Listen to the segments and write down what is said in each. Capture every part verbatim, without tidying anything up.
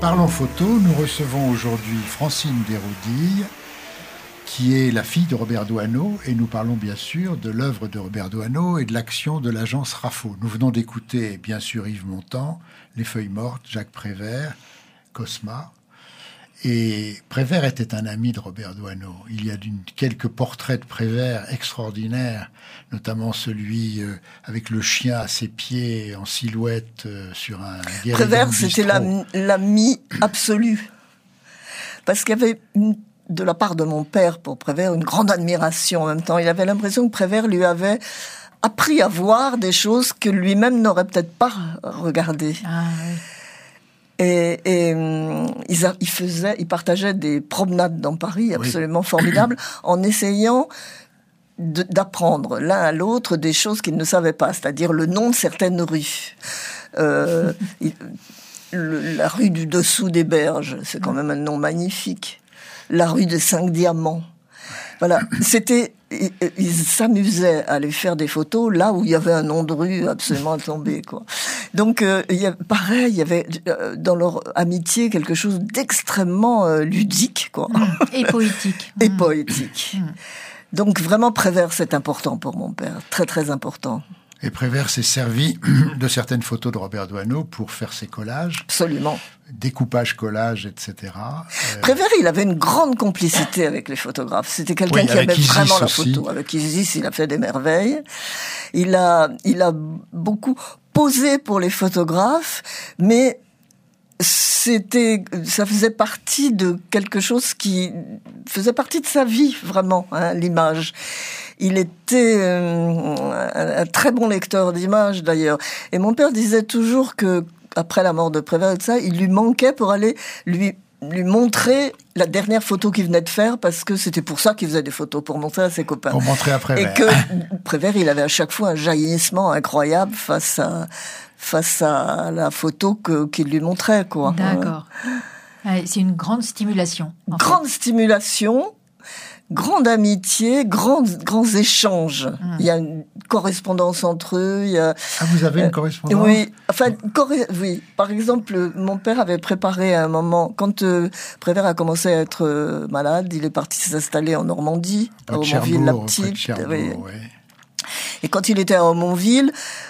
Parlons photo, nous recevons aujourd'hui Francine Desroudilles, qui est la fille de Robert Doisneau, et nous parlons bien sûr de l'œuvre de Robert Doisneau et de l'action de l'agence RAFO. Nous venons d'écouter bien sûr Yves Montand, Les Feuilles Mortes, Jacques Prévert, Cosma. Et Prévert était un ami de Robert Doisneau. Il y a d'une, quelques portraits de Prévert extraordinaires, notamment celui euh, avec le chien à ses pieds en silhouette euh, sur un guéridon. Prévert, c'était l'ami, l'ami absolu. Parce qu'il y avait, une, de la part de mon père pour Prévert, une grande admiration en même temps. Il avait l'impression que Prévert lui avait appris à voir des choses que lui-même n'aurait peut-être pas regardées. Ah, oui. Et, et ils, a, ils faisaient, ils partageaient des promenades dans Paris absolument oui. formidables, en essayant de, d'apprendre l'un à l'autre des choses qu'ils ne savaient pas, c'est-à-dire le nom de certaines rues. Euh, il, le, la rue du Dessous des Berges, c'est quand même un nom magnifique. La rue des Cinq Diamants. Voilà, c'était, ils, ils s'amusaient à aller faire des photos là où il y avait un nom de rue absolument à tomber, quoi. Donc, euh, il y a, pareil, il y avait euh, dans leur amitié quelque chose d'extrêmement euh, ludique, quoi. Mmh. Et poétique. Et mmh. poétique. Mmh. Donc, vraiment, Prévert, c'est important pour mon père. Très, très important. Et Prévert s'est servi de certaines photos de Robert Doisneau pour faire ses collages. Absolument. Découpage, collage, et cetera. Euh... Prévert, il avait une grande complicité avec les photographes. C'était quelqu'un oui, qui aimait Isis vraiment la photo. Aussi. Avec Isis, il a fait des merveilles. Il a, il a beaucoup posé pour les photographes, mais c'était, ça faisait partie de quelque chose qui faisait partie de sa vie, vraiment, hein, l'image. Il était euh, un, un très bon lecteur d'images, d'ailleurs. Et mon père disait toujours que, après la mort de Prévert et tout ça, il lui manquait pour aller lui, lui montrer la dernière photo qu'il venait de faire, parce que c'était pour ça qu'il faisait des photos, pour montrer à ses copains. Pour montrer à Prévert. Et que Prévert, il avait à chaque fois un jaillissement incroyable face à, face à la photo que, qu'il lui montrait, quoi. D'accord. C'est une grande stimulation. Grande fait. stimulation. Grande amitié, grands, grands échanges. Mmh. Il y a une correspondance entre eux. Il y a, ah, vous avez une correspondance euh, Oui, enfin, corre- oui. Par exemple, mon père avait préparé à un moment, quand euh, Prévert a commencé à être euh, malade, il est parti s'installer en Normandie, à Aumonville-la-Petite. Oui. Ouais. Et quand il était à Aumonville,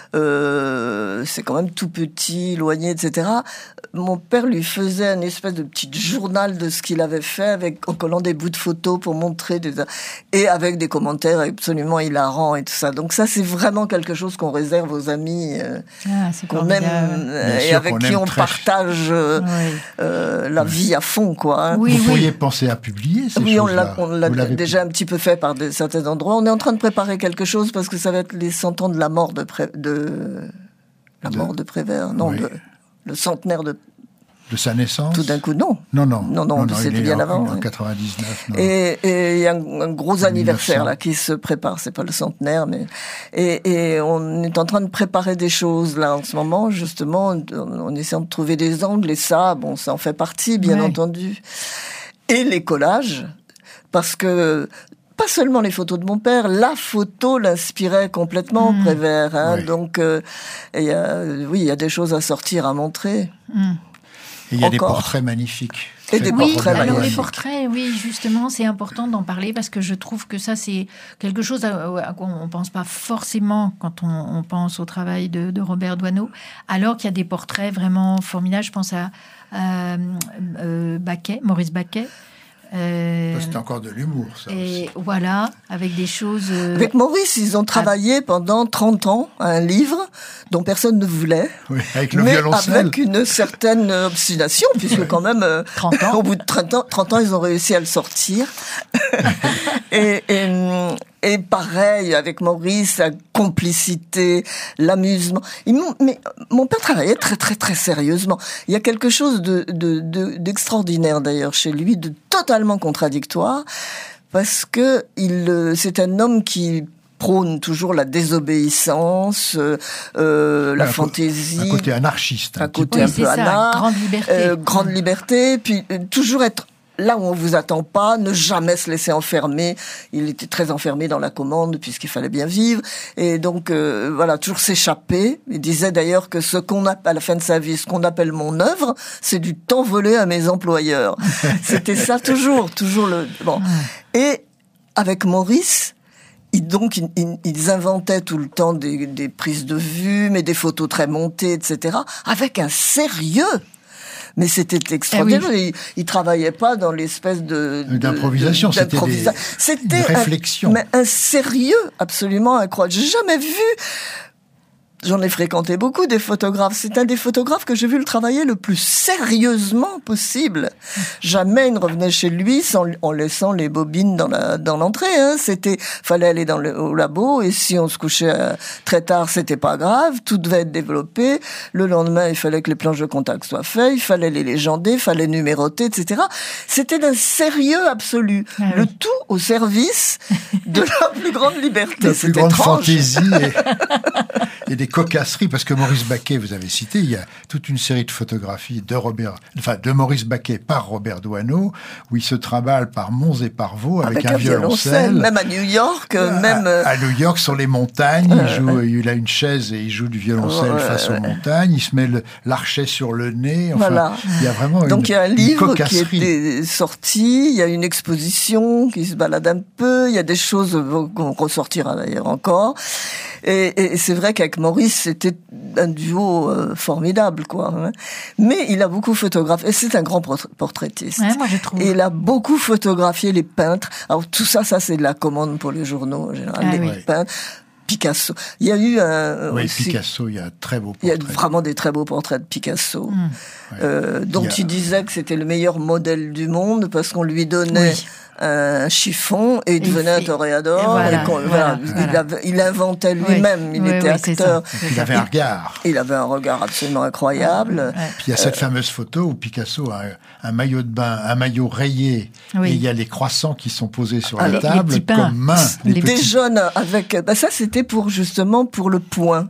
euh, c'est quand même tout petit, éloigné, et cetera. Mon père lui faisait une espèce de petit journal de ce qu'il avait fait, avec, en collant des bouts de photos pour montrer des, et avec des commentaires absolument hilarants et tout ça. Donc ça, c'est vraiment quelque chose qu'on réserve aux amis, euh, ah, qu'on aime, euh, et avec qui on partage euh, oui. euh, la oui. vie à fond, quoi. Hein. Oui, Vous oui. pourriez penser à publier ces oui, choses-là. Oui, on l'a, on l'a déjà pu... un petit peu fait par de, certains endroits. On est en train de préparer quelque chose parce que ça va être les cent ans de la mort de, Pré... de... la de... mort de Prévert. Non, oui. de... le centenaire de de sa naissance. Tout d'un coup, non. Non, non. Non, non, non, non c'était bien en, avant. En oui. quatre-vingt-dix-neuf. Non. Et il y a un, un gros anniversaire là qui se prépare. C'est pas le centenaire, mais et, et on est en train de préparer des choses là en ce moment, justement, en, en essayant de trouver des angles. Et ça, bon, ça en fait partie, bien ouais. entendu. Et les collages, parce que pas seulement les photos de mon père, la photo l'inspirait complètement, mmh. Prévert. Hein, oui. Donc, euh, y a, oui, il y a des choses à sortir, à montrer. Mmh. Et il y a Encore. des portraits magnifiques. Et des oui, portraits alors magnifiques. les portraits, oui, justement, c'est important d'en parler parce que je trouve que ça, c'est quelque chose à, à quoi on ne pense pas forcément quand on, on pense au travail de, de Robert Doisneau, alors qu'il y a des portraits vraiment formidables. Je pense à, à euh, Baquet, Maurice Baquet. Euh, C'était encore de l'humour, ça et aussi. Voilà, avec des choses... Euh... Avec Maurice, ils ont travaillé ah. pendant trente ans à un livre dont personne ne voulait. Oui, avec le mais violoncelle. avec une certaine obstination, puisque ouais. quand même, euh, trente ans. au bout de trente ans, trente ans, ils ont réussi à le sortir. et, et, et pareil, avec Maurice, la complicité, l'amusement. Ils mais mon père travaillait très, très, très sérieusement. Il y a quelque chose de, de, de, d'extraordinaire, d'ailleurs, chez lui, de totalement contradictoire, parce que il, c'est un homme qui prône toujours la désobéissance, euh, la un fantaisie. Un côté anarchiste. Un, un côté oui, un peu ça, anarche. Grande liberté. Euh, grande liberté, puis euh, toujours être là où on vous attend pas, ne jamais se laisser enfermer. Il était très enfermé dans la commande puisqu'il fallait bien vivre. Et donc, euh, voilà, toujours s'échapper. Il disait d'ailleurs que ce qu'on appelle, à la fin de sa vie, ce qu'on appelle mon œuvre, c'est du temps volé à mes employeurs. C'était ça toujours, toujours le, bon. Et avec Maurice, ils, donc, ils, ils inventaient tout le temps des, des prises de vue, mais des photos très montées, et cetera, avec un sérieux. Mais c'était extraordinaire. Eh oui. il, il travaillait pas dans l'espèce de, de d'improvisation. De, c'était des, c'était une réflexion. Un, mais un sérieux absolument incroyable. J'ai jamais vu. J'en ai fréquenté beaucoup des photographes. C'est un des photographes que j'ai vu le travailler le plus sérieusement possible. Jamais il ne revenait chez lui sans, en laissant les bobines dans la, dans l'entrée, hein. C'était, fallait aller dans le, au labo, et si on se couchait euh, très tard, c'était pas grave. Tout devait être développé. Le lendemain, il fallait que les planches de contact soient faites. Il fallait les légender, il fallait numéroter, et cetera. C'était d'un sérieux absolu. Ah, le oui. tout au service de la plus grande liberté. La plus grande étrange. Fantaisie et, et des cocasserie, parce que Maurice Baquet, vous avez cité, il y a toute une série de photographies de Robert, enfin de Maurice Baquet par Robert Doisneau, où il se trimballe par monts et par vaux avec, avec un, un violoncelle. Même à New York, à, même à New York sur les montagnes, euh, il joue, il a une chaise et il joue du violoncelle euh, face aux montagnes. Il se met le, l'archet sur le nez. Enfin, voilà. Il y a vraiment donc une, il y a un livre qui cocasserie. était sorti, il y a une exposition qui se balade un peu, il y a des choses qu'on ressortira d'ailleurs encore. Et, et c'est vrai qu'avec Maurice, c'était un duo euh, formidable, quoi. Hein. Mais il a beaucoup photographié, et c'est un grand portraitiste. Ouais, moi je trouve. Et il a beaucoup photographié les peintres. Alors tout ça, ça c'est de la commande pour les journaux en général, ah, les oui. peintres. Picasso. Il y a eu un... Oui, aussi, Picasso, il y a très beaux portraits. Il y a vraiment des très beaux portraits de Picasso, mmh. euh, ouais. dont il, a... il disait que c'était le meilleur modèle du monde parce qu'on lui donnait... Oui. un chiffon et il devenait un toréador. Et voilà, et voilà, voilà, il, avait, il inventait lui-même, oui, il oui, était oui, acteur. Et puis il avait un regard. Il avait un regard absolument incroyable. Ouais. Puis il y a cette euh, fameuse photo où Picasso a un, un maillot de bain, un maillot rayé, oui. et il y a les croissants qui sont posés sur ah, la table comme mains. Les, les des jaunes avec... Ben ça, c'était pour justement pour le point.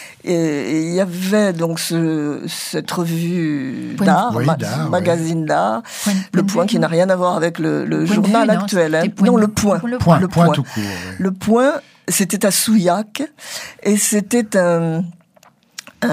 Et il y avait donc ce, cette revue Point d'art, oui, ma, d'art, magazine ouais. d'art, Point, le Point, point qui n'a rien à voir avec le, le journal vue, actuel. Non, hein. point, non, le Point. Le Point, le point. point tout court. Oui. Le Point, c'était à Souillac, et c'était un, un,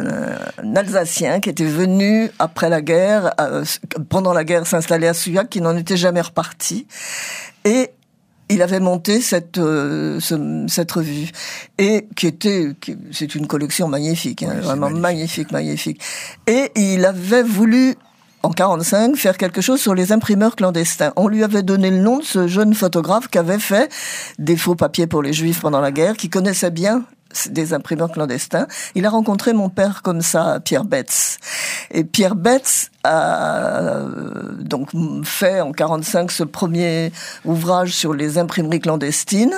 un Alsacien qui était venu après la guerre, euh, pendant la guerre, s'installer à Souillac, qui n'en était jamais reparti. Et il avait monté cette euh, ce, cette revue et qui était qui, c'est une collection magnifique, hein, oui, vraiment magnifique. magnifique, magnifique. Et il avait voulu en quarante-cinq faire quelque chose sur les imprimeurs clandestins. On lui avait donné le nom de ce jeune photographe qui avait fait des faux papiers pour les Juifs pendant la guerre, qui connaissait bien des imprimeurs clandestins. Il a rencontré mon père comme ça, Pierre Betz. Et Pierre Betz a donc fait en quarante-cinq ce premier ouvrage sur les imprimeries clandestines,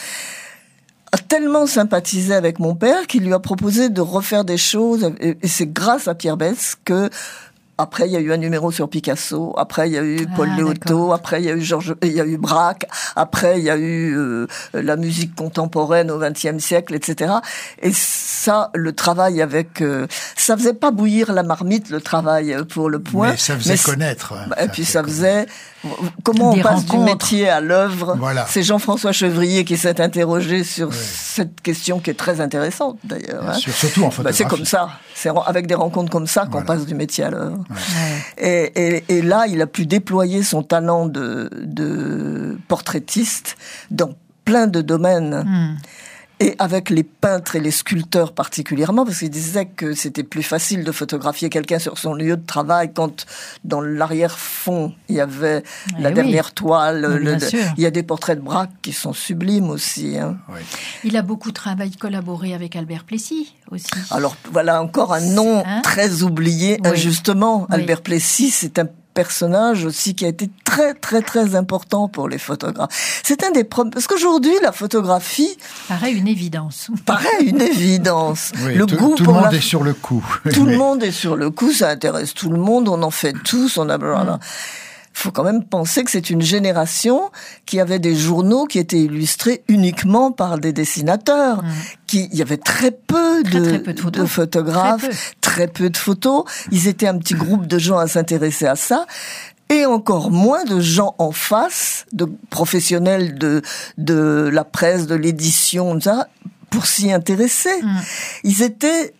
a tellement sympathisé avec mon père qu'il lui a proposé de refaire des choses, et c'est grâce à Pierre Betz que après, il y a eu un numéro sur Picasso. Après, il y a eu Paul ah, Léoto. Après, il y a eu Georges, il y a eu Braque. Après, il y a eu euh, la musique contemporaine au vingtième siècle, et cetera. Et ça, le travail avec, euh, ça faisait pas bouillir la marmite, le travail pour le Point. Mais ça faisait mais connaître. Bah, et puis ça faisait comment on passe rencontres. du métier à l'œuvre. Voilà. C'est Jean-François Chevrier qui s'est interrogé sur oui. cette question qui est très intéressante d'ailleurs. Hein. Sûr, surtout en photographie. Bah, c'est comme ça. C'est avec des rencontres comme ça qu'on voilà. passe du métier à l'œuvre. Ouais. Et, et, et là, il a pu déployer son talent de, de portraitiste dans plein de domaines. Mm. Et avec les peintres et les sculpteurs particulièrement, parce qu'il disait que c'était plus facile de photographier quelqu'un sur son lieu de travail quand dans l'arrière-fond, il y avait eh la oui. dernière toile. Le, le, il y a des portraits de Braque qui sont sublimes aussi. Hein. Oui. Il a beaucoup travaillé, collaboré avec Albert Plessis aussi. Alors voilà encore un nom hein? très oublié, oui. injustement. Oui. Albert Plessis, c'est un personnage aussi qui a été très très très important pour les photographes. C'est un des problèmes parce qu'aujourd'hui la photographie paraît une évidence. Paraît une évidence. Oui, le tout, goût tout pour le monde la... est sur le coup. Tout le monde est sur le coup, ça intéresse tout le monde, on en fait tous, on a voilà. Faut quand même penser que c'est une génération qui avait des journaux qui étaient illustrés uniquement par des dessinateurs. Mmh. Qui, il y avait très peu de, très, très peu de, de photographes, très peu. très peu de photos. Ils étaient un petit groupe de gens à s'intéresser à ça. et encore moins de gens en face, de professionnels de, de la presse, de l'édition, ça, pour s'y intéresser. Mmh. Ils étaient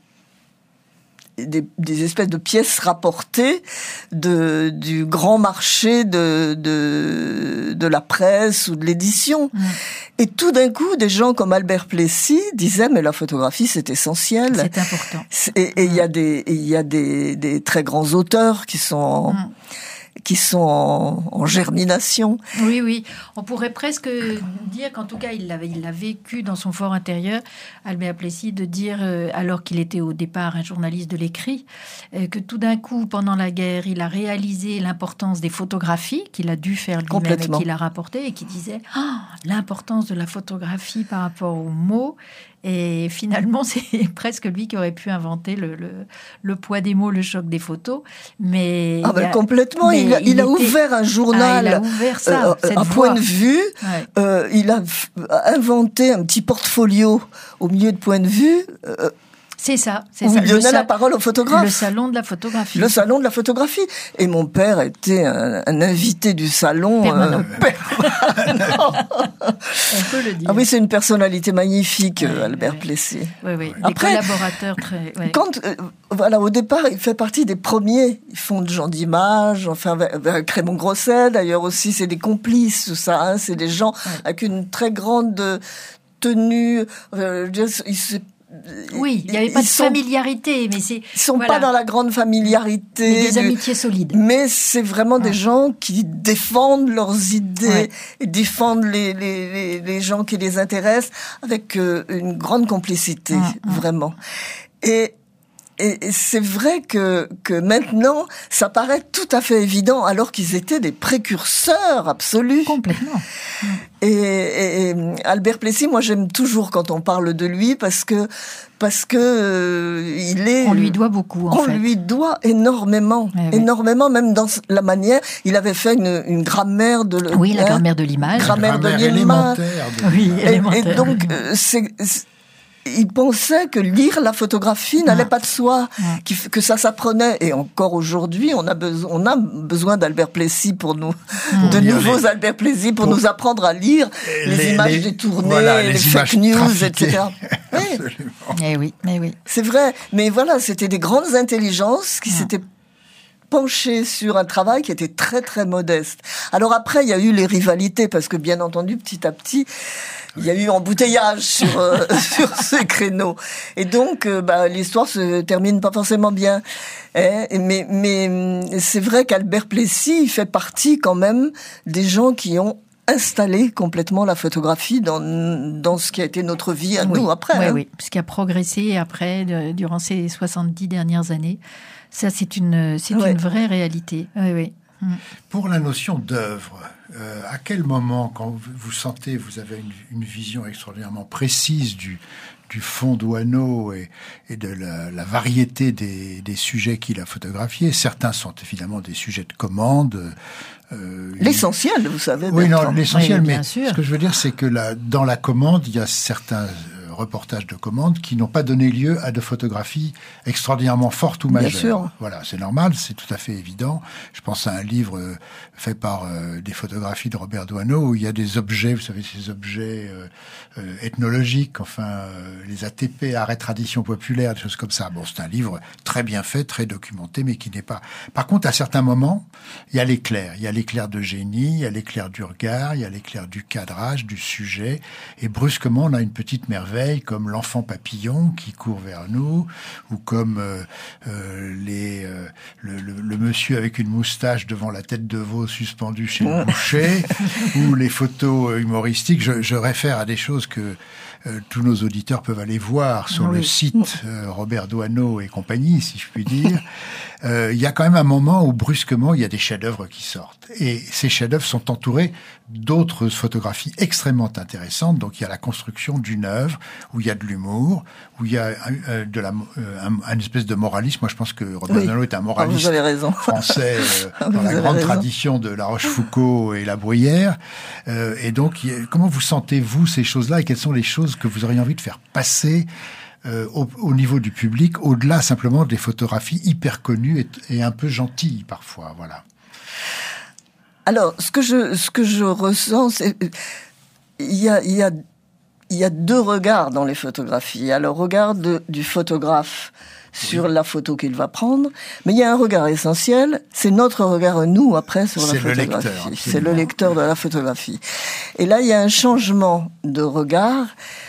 des, des espèces de pièces rapportées de, du grand marché de, de, de la presse ou de l'édition. Mmh. Et tout d'un coup, des gens comme Albert Plessis disaient, mais la photographie, c'est essentiel. C'est important. Et il mmh. y a des, il y a des, des très grands auteurs qui sont en, mmh. qui sont en, en germination. Oui, oui. On pourrait presque dire qu'en tout cas, il l'a il l'a vécu dans son fort intérieur, Albert Plessis, de dire, euh, alors qu'il était au départ un journaliste de l'écrit, euh, que tout d'un coup, pendant la guerre, il a réalisé l'importance des photographies, qu'il a dû faire lui-même et qu'il a rapporté, et qui disait oh, l'importance de la photographie par rapport aux mots. Et finalement, c'est presque lui qui aurait pu inventer le, le, le poids des mots, le choc des photos. Mais ah ben a, complètement, mais il, a, il, il a était... ouvert un journal, ah, il a ouvert ça, euh, cette un voie. point de vue. Ouais. Euh, il a inventé un petit portfolio au milieu de point de vue. Euh, C'est ça, c'est où ça. il donnait la parole aux photographes. Le salon de la photographie. Le salon de la photographie. Et mon père était un, un invité du salon. Permanent. Euh, permanent. On peut le dire. Ah oui, c'est une personnalité magnifique, oui, Albert oui. Plessis. Oui, oui. Des Après, collaborateurs très... Oui. Quand, euh, voilà, au départ, il fait partie des premiers. Ils font de gens d'image, enfin, avec Raymond Grosset, d'ailleurs aussi, c'est des complices, tout ça. Hein, c'est des gens oui. avec une très grande tenue. Euh, ils se Oui, il n'y avait pas de sont, familiarité, mais c'est... Ils sont voilà. pas dans la grande familiarité. Mais des amitiés solides. Mais c'est vraiment ouais. des gens qui défendent leurs idées ouais. et défendent les, les, les, les gens qui les intéressent avec euh, une grande complicité, ouais. vraiment. Et... Et c'est vrai que, que maintenant, ça paraît tout à fait évident, alors qu'ils étaient des précurseurs absolus. Complètement. Et, et, et Albert Plessis, moi j'aime toujours quand on parle de lui, parce que parce que euh, il est. On lui doit beaucoup. En on fait. lui doit énormément, oui, énormément, même dans la manière. Il avait fait une, une grammaire de. Oui, la grammaire de l'image. Grammaire, grammaire de l'image. De... Oui, et, élémentaire. Et donc euh, c'est. c'est il pensait que lire la photographie n'allait ah. pas de soi, ah. que ça s'apprenait. Et encore aujourd'hui, on a besoin, on a besoin d'Albert Plessis pour nous, mmh. de nouveaux les... Albert Plessis pour, pour nous apprendre à lire les, les images les... détournées, voilà, les, les fake news, trafiquées. et cetera. Oui. Eh oui, eh oui. C'est vrai. Mais voilà, c'était des grandes intelligences qui ah. s'étaient penché sur un travail qui était très très modeste. Alors après, il y a eu les rivalités, parce que bien entendu, petit à petit, il y a eu embouteillage sur euh, sur ces créneaux. Et donc, euh, bah, l'histoire se termine pas forcément bien. Hein, mais mais c'est vrai qu'Albert Plessis, il fait partie quand même des gens qui ont installé complètement la photographie dans dans ce qui a été notre vie à oui. nous après. Oui, hein. oui, ce qui a progressé après, de, durant ces soixante-dix dernières années. Ça, c'est une, c'est ouais. une vraie réalité. Oui, oui. Mm. Pour la notion d'œuvre, euh, à quel moment, quand vous, vous sentez, vous avez une, une vision extraordinairement précise du, du fond d'Oineau et, et de la, la variété des, des sujets qu'il a photographiés. Certains sont évidemment des sujets de commande. Euh, l'essentiel, il... vous savez. Oui, non, l'essentiel, oui, mais sûr. Ce que je veux dire, c'est que la, dans la commande, il y a certains reportages de commande qui n'ont pas donné lieu à de photographies extraordinairement fortes ou majeures. Bien sûr. Voilà, c'est normal, c'est tout à fait évident. Je pense à un livre euh, fait par euh, des photographies de Robert Doisneau où il y a des objets, vous savez, ces objets euh, euh, ethnologiques, enfin euh, les A T P, arrêt tradition populaire, des choses comme ça. Bon, c'est un livre très bien fait, très documenté, mais qui n'est pas... Par contre, à certains moments, il y a l'éclair. Il y a l'éclair de génie, il y a l'éclair du regard, il y a l'éclair du cadrage, du sujet. Et brusquement, on a une petite merveille comme l'enfant papillon qui court vers nous, ou comme euh, euh, les, euh, le, le, le monsieur avec une moustache devant la tête de veau suspendue chez le boucher, ou les photos humoristiques. Je, je réfère à des choses que euh, tous nos auditeurs peuvent aller voir sur oui. le site euh, Robert Doisneau et compagnie, si je puis dire. Euh, il y a quand même un moment où brusquement il y a des chefs-d'œuvre qui sortent, et ces chefs-d'œuvre sont entourés d'autres photographies extrêmement intéressantes. Donc il y a la construction d'une œuvre où il y a de l'humour, où il y a euh, de la euh, un, un espèce de moralisme. Moi je pense que Robert oui. Doisneau est un moraliste ah, français euh, dans la grande raison. tradition de La Rochefoucauld et La Bruyère. Euh, et donc il, comment vous sentez-vous ces choses-là, et quelles sont les choses que vous auriez envie de faire passer Euh, au, au niveau du public, au-delà simplement des photographies hyper connues et, et un peu gentilles parfois, voilà. Alors, ce que je, ce que je ressens, c'est, il y a, il y a, il y a deux regards dans les photographies. Il y a le regard de, du photographe sur oui. la photo qu'il va prendre, mais il y a un regard essentiel, c'est notre regard, nous, après, sur c'est la photographie. Le lecteur, c'est le lecteur de la photographie. Et là, il y a un changement de regard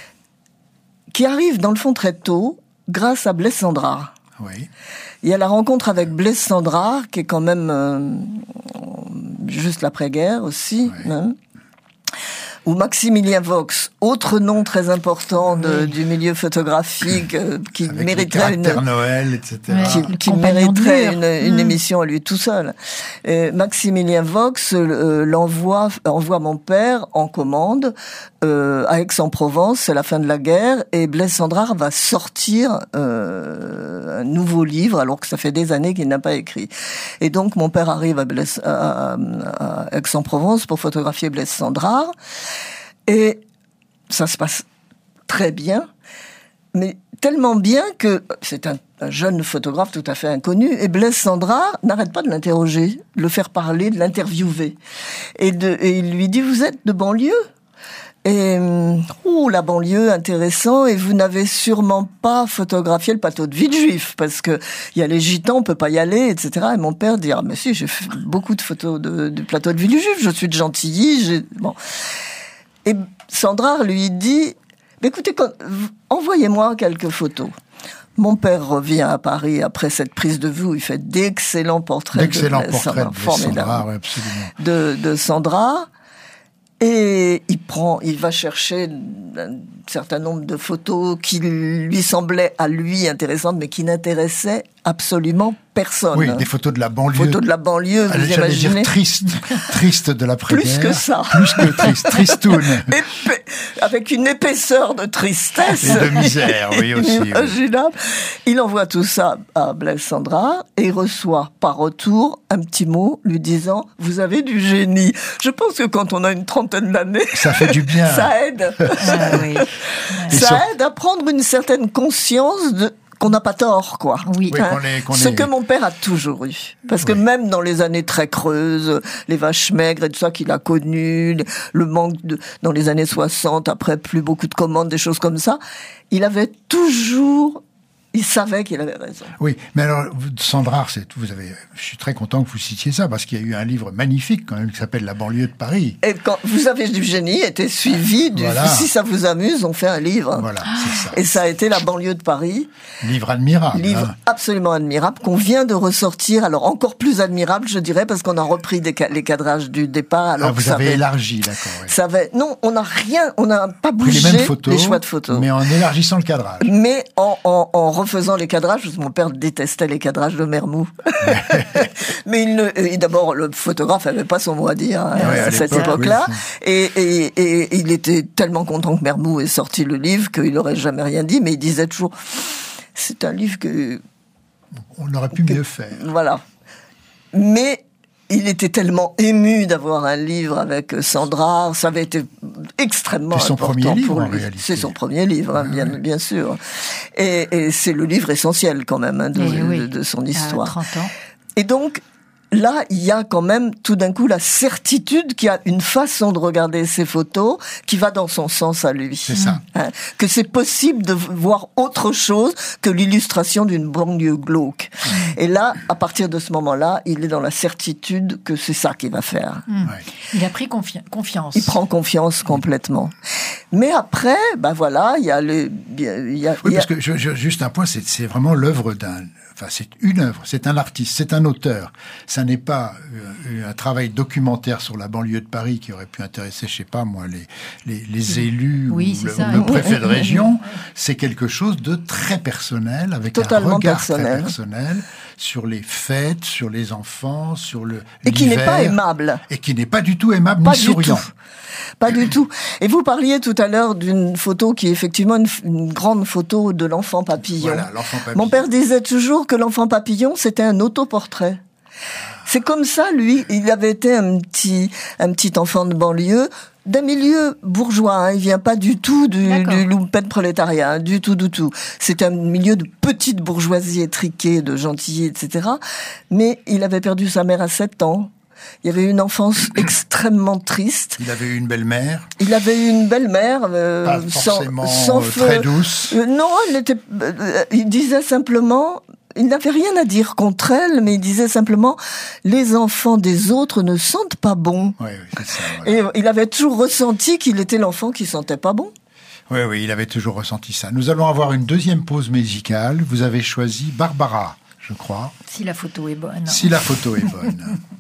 qui arrive, dans le fond, très tôt, grâce à Blaise Cendrars. Oui. Il y a la rencontre avec Blaise Cendrars, qui est quand même euh, juste l'après-guerre aussi, oui. hein, où Maximilien Vaux, autre nom très important de, oui. du milieu photographique, euh, qui avec mériterait une Noël, et cetera. Qui, qui mériterait une, une mmh. émission à lui tout seul. Et Maximilien Vaux euh, l'envoie, envoie mon père en commande euh, à Aix-en-Provence. C'est la fin de la guerre, et Blaise Cendrars va sortir euh, un nouveau livre, alors que ça fait des années qu'il n'a pas écrit. Et donc mon père arrive à, Blaise, à, à, à Aix-en-Provence pour photographier Blaise Cendrars. Et ça se passe très bien, mais tellement bien que c'est un, un jeune photographe tout à fait inconnu, et Blaise Cendrars n'arrête pas de l'interroger, de le faire parler, de l'interviewer. Et, de, et il lui dit, vous êtes de banlieue ? Et, ouh, la banlieue, intéressant, et vous n'avez sûrement pas photographié le plateau de Villejuif, parce que il y a les gitans, on peut pas y aller, et cetera. Et mon père dit, ah, mais si, j'ai fait beaucoup de photos de, du plateau de Villejuif, je suis de Gentilly, j'ai, bon. Et Cendrars lui dit, écoutez, quand, envoyez-moi quelques photos. Mon père revient à Paris après cette prise de vue où il fait d'excellents portraits d'excellents de portraits de Cendrars, oui, absolument. De, de Cendrars. Et il prend, il va chercher un certain nombre de photos qui lui semblaient à lui intéressantes, mais qui n'intéressaient absolument personne. Oui, des photos de la banlieue. Photos de la banlieue, vous J'allais imaginez. dire triste, triste de l'après-guerre. Plus que ça. Plus que triste, tristoun. Épais, avec une épaisseur de tristesse. Et de misère, oui, aussi. Inimaginable. Oui. Il envoie tout ça à Blaise Cendrars et il reçoit par retour un petit mot lui disant « Vous avez du génie ». Je pense que quand on a une trentaine d'années... Ça fait du bien. Ça aide. Ah, oui. Ça sont... aide à prendre une certaine conscience de... qu'on n'a pas tort, quoi. Oui. oui hein, qu'on est, qu'on ce est... que mon père a toujours eu. Parce oui. que même dans les années très creuses, les vaches maigres et tout ça qu'il a connu, le manque de, dans les années soixante, après plus beaucoup de commandes, des choses comme ça, il avait toujours... Il savait qu'il avait raison. Oui, mais alors, Cendrars, c'est, vous avez, je suis très content que vous citiez ça, parce qu'il y a eu un livre magnifique, quand même, qui s'appelle La banlieue de Paris. Et quand vous avez du génie, était suivi du, voilà. Si ça vous amuse, on fait un livre. Voilà, c'est ça. Et ça a été La banlieue de Paris. Livre admirable. Livre hein. absolument admirable, qu'on vient de ressortir, alors encore plus admirable, je dirais, parce qu'on a repris des, les cadrages du départ. Alors ah, vous que ça avez avait, élargi, d'accord. Oui. Ça avait, non, on n'a rien, on n'a pas bougé les, mêmes photos, les choix de photos. Mais en élargissant le cadrage. Mais en, en, en refaisant les cadrages, parce que mon père détestait les cadrages de Mermoux. Mais il ne, et d'abord, le photographe n'avait pas son mot à dire hein, ouais, à, à cette époque-là. Oui. Et, et, et, et il était tellement content que Mermoux ait sorti le livre qu'il n'aurait jamais rien dit, mais il disait toujours, c'est un livre que... On aurait pu que, mieux faire. Voilà. Mais... il était tellement ému d'avoir un livre avec Cendrars, ça avait été extrêmement c'est son important premier livre, pour lui. En réalité. C'est son premier livre, hein, bien, oui. bien sûr. Et, et c'est le livre essentiel quand même hein, de, oui. de, de son histoire. À trente ans. Et donc, là, il y a quand même tout d'un coup la certitude qu'il y a une façon de regarder ces photos qui va dans son sens à lui. C'est ça. Hein, que c'est possible de voir autre chose que l'illustration d'une banlieue glauque. Mmh. Et là, à partir de ce moment-là, il est dans la certitude que c'est ça qu'il va faire. Mmh. Ouais. Il a pris confi- confiance. Il prend confiance complètement. Mais après, ben voilà, il y a le... Il y a, oui, il y a... parce que je, je, juste un point, c'est, c'est vraiment l'œuvre d'un... Enfin, c'est une œuvre, c'est un artiste, c'est un auteur. Ça n'est pas euh, un travail documentaire sur la banlieue de Paris qui aurait pu intéresser, je sais pas moi, les les, les élus oui, ou le, ça, le oui. préfet de région. C'est quelque chose de très personnel, avec totalement un regard personnel. très personnel sur les fêtes, sur les enfants, sur le et qui l'hiver, n'est pas aimable. Et qui n'est pas du tout aimable pas ni souriant. Tout. Pas du tout. Et vous parliez tout à l'heure d'une photo qui est effectivement une, une grande photo de l'enfant papillon. Voilà, l'enfant papillon. Mon père disait toujours que l'enfant papillon, c'était un autoportrait. C'est comme ça, lui, il avait été un petit, un petit enfant de banlieue, d'un milieu bourgeois, hein. Il vient pas du tout du, du lumpen prolétariat, hein, du tout, du tout. C'est un milieu de petite bourgeoisie étriquée, de Gentilly, et cetera. Mais il avait perdu sa mère à sept ans. Il avait une enfance extrêmement triste. Il avait eu une belle-mère. Il avait eu une belle-mère. Euh, Pas forcément sans, sans très douce. Euh, non, elle était. Euh, il disait simplement. Il n'avait rien à dire contre elle, mais il disait simplement les enfants des autres ne sentent pas bon. Oui, oui, c'est ça. Voilà. Et il avait toujours ressenti qu'il était l'enfant qui sentait pas bon. Oui, oui, il avait toujours ressenti ça. Nous allons avoir une deuxième pause musicale. Vous avez choisi Barbara, je crois. Si la photo est bonne. Si la photo est bonne.